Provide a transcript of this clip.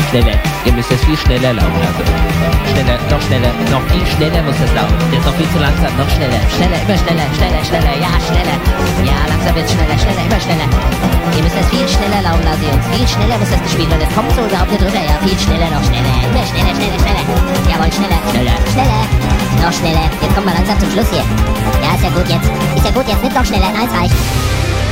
Schneller. Ihr müsst es viel schneller laufen lassen. Schneller, noch viel schneller muss das laufen. Der ist noch viel zu langsam, noch schneller. Schneller, immer schneller, schneller, ja, schneller. Ja, langsam wird's schneller, immer schneller. Ihr müsst es viel schneller laufen lassen, Jungs. Viel schneller muss das gespielt werden. Es kommt so überhaupt nicht drüber. Ja, viel schneller, noch schneller. Immer schneller. Jawohl, schneller. Noch schneller. Jetzt kommen wir langsam zum Schluss hier. Ja, ist ja gut jetzt. Nicht noch schneller. Nein, es reicht.